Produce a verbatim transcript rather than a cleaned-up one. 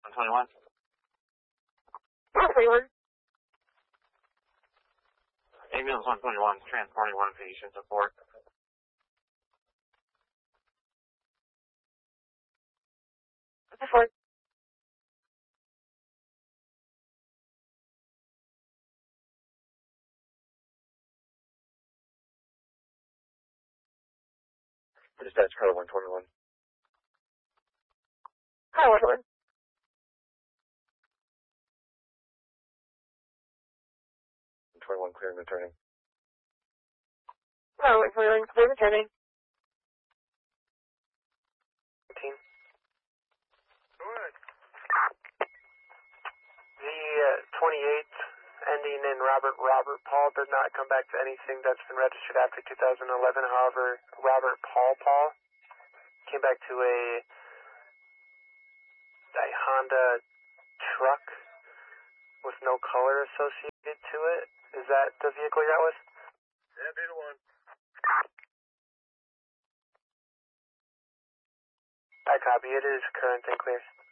one twenty-one. one twenty-one. Ambulance one twenty-one, transporting one patient to Fort. To Fort. Dispatch, Carter one twenty-one. Hi, one twenty-one. one twenty-one, clearing returning. Hi, one twenty-one, clear returning. Team. Good. The uh, twenty-eight ending in Robert Robert Paul did not come back to anything that's been registered after two thousand eleven. However, Robert Paul Paul came back to a, a Honda truck with no color associated to it. Is that the vehicle you're out with? Yeah, be the one. I copy. It is current and clear.